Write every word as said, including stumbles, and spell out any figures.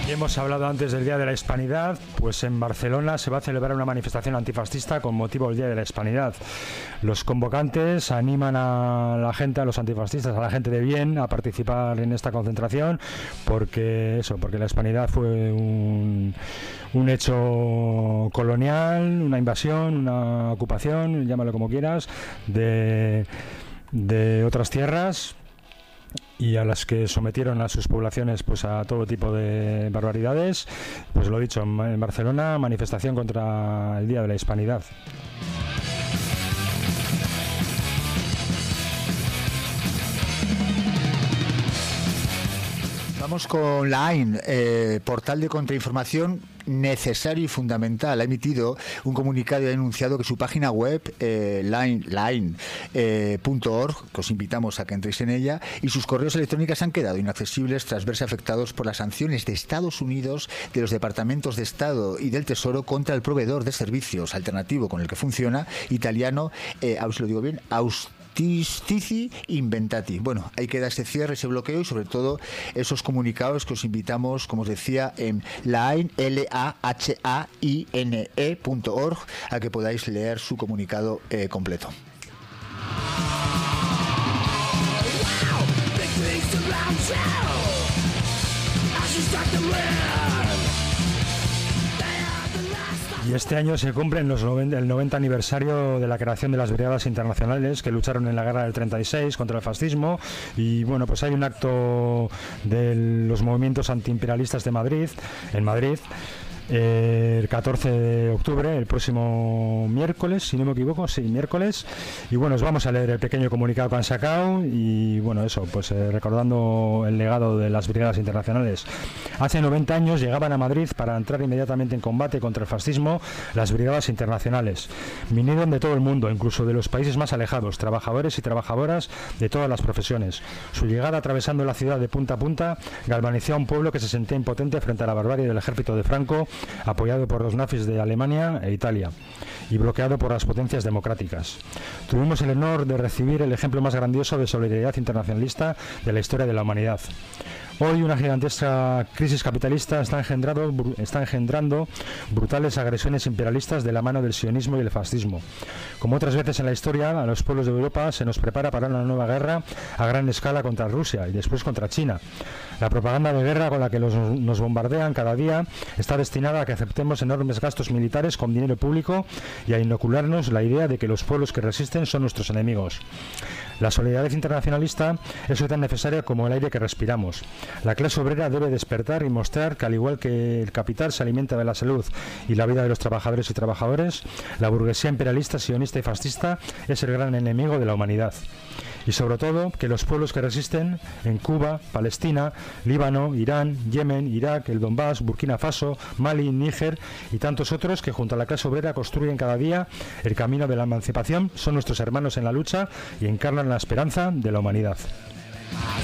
Y hemos hablado antes del Día de la Hispanidad, pues en Barcelona se va a celebrar una manifestación antifascista con motivo del Día de la Hispanidad. Los convocantes animan a la gente, a los antifascistas, a la gente de bien a participar en esta concentración porque eso, porque la Hispanidad fue un, un hecho colonial, una invasión, una ocupación, llámalo como quieras, de, de otras tierras, y a las que sometieron a sus poblaciones pues a todo tipo de barbaridades. Pues lo dicho, en Barcelona, manifestación contra el Día de la Hispanidad. Vamos con la A I N, eh, portal de contrainformación necesario y fundamental. Ha emitido un comunicado y ha anunciado que su página web, eh, line punto org, eh, que os invitamos a que entréis en ella, y sus correos electrónicos han quedado inaccesibles tras verse afectados por las sanciones de Estados Unidos, de los departamentos de Estado y del Tesoro contra el proveedor de servicios alternativo con el que funciona, italiano, eh, a ver si lo digo bien, Aust Stici Inventati. Bueno, ahí queda ese cierre, ese bloqueo y sobre todo esos comunicados que os invitamos, como os decía, en lahain, L A H A I N E punto org, a que podáis leer su comunicado eh, completo. Y este año se cumple los noventa, el noventa aniversario de la creación de las Brigadas Internacionales que lucharon en la guerra del treinta y seis contra el fascismo. Y bueno, pues hay un acto de los movimientos antiimperialistas de Madrid, en Madrid, el catorce de octubre, el próximo miércoles, si no me equivoco, sí, miércoles. Y bueno, os vamos a leer el pequeño comunicado que han sacado y bueno, eso, pues eh, recordando el legado de las Brigadas Internacionales. Hace noventa años llegaban a Madrid para entrar inmediatamente en combate contra el fascismo las Brigadas Internacionales. Vinieron de todo el mundo, incluso de los países más alejados, trabajadores y trabajadoras de todas las profesiones. Su llegada atravesando la ciudad de punta a punta galvanizó a un pueblo que se sentía impotente frente a la barbarie del ejército de Franco, apoyado por los nazis de Alemania e Italia y bloqueado por las potencias democráticas. Tuvimos el honor de recibir el ejemplo más grandioso de solidaridad internacionalista de la historia de la humanidad. Hoy una gigantesca crisis capitalista está engendrando, está engendrando brutales agresiones imperialistas de la mano del sionismo y el fascismo. Como otras veces en la historia, a los pueblos de Europa se nos prepara para una nueva guerra a gran escala contra Rusia y después contra China. La propaganda de guerra con la que los, nos bombardean cada día está destinada a que aceptemos enormes gastos militares con dinero público y a inocularnos la idea de que los pueblos que resisten son nuestros enemigos. La solidaridad internacionalista es hoy tan necesaria como el aire que respiramos. La clase obrera debe despertar y mostrar que, al igual que el capital se alimenta de la salud y la vida de los trabajadores y trabajadoras, la burguesía imperialista, sionista y fascista es el gran enemigo de la humanidad. Y sobre todo, que los pueblos que resisten en Cuba, Palestina, Líbano, Irán, Yemen, Irak, el Donbass, Burkina Faso, Mali, Níger y tantos otros que junto a la clase obrera construyen cada día el camino de la emancipación, son nuestros hermanos en la lucha y encarnan la esperanza de la humanidad.